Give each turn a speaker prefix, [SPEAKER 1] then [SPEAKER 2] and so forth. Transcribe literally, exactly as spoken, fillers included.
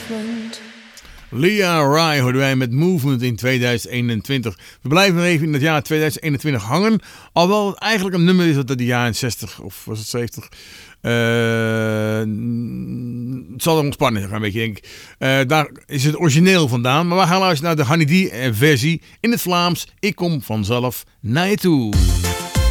[SPEAKER 1] movement.
[SPEAKER 2] Lia Rai hoorden wij met Movement in tweeduizend eenentwintig. We blijven nog even in het jaar tweeduizend eenentwintig hangen. Alhoewel het eigenlijk een nummer is dat uit de jaren zestig of was het zeventig. Uh, het zal er ontspannen gaan, een beetje, denk ik. Uh, daar is het origineel vandaan. Maar we gaan luisteren naar de Honey D versie in het Vlaams. Ik kom vanzelf naar je toe.